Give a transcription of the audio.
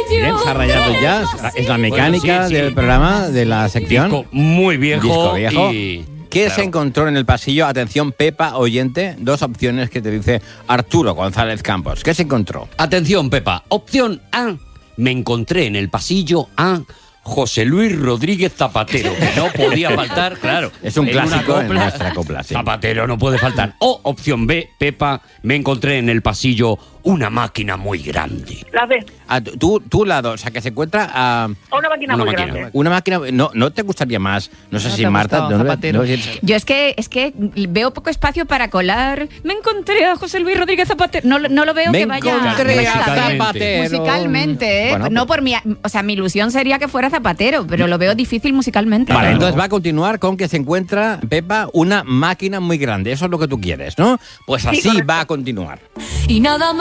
Bien, se ha rayado ya. Es la mecánica Bueno, sí. del programa, de la sección. Disco muy viejo. Disco viejo. Y, ¿Qué claro, se encontró en el pasillo? Atención, Pepa, oyente. Dos opciones que te dice Arturo González Campos. ¿Qué se encontró? Atención, Pepa. Opción A. Me encontré en el pasillo a José Luis Rodríguez Zapatero, que no podía faltar, claro. Es un en una clásico en copla, nuestra copla, sí. Zapatero no puede faltar. O opción B, Pepa, me encontré en el pasillo una máquina muy grande. La B. Tú lado, o sea, que se encuentra a Una máquina Una muy máquina. grande. una máquina. ¿No te gustaría más? No sé ¿No si te ha Marta. gustado Zapatero? Yo es que veo poco espacio para colar. Me encontré a José Luis Rodríguez Zapatero. No lo veo Me que vaya encontré a Musicalmente. Zapatero. musicalmente, ¿eh? Bueno, No por mi, o sea, mi ilusión sería que fuera Zapatero, pero lo veo difícil musicalmente. Vale, Claro. entonces va a continuar con que se encuentra, Pepa, una máquina muy grande. Eso es lo que tú quieres, ¿no? Pues así correcto. va a continuar. Y nada más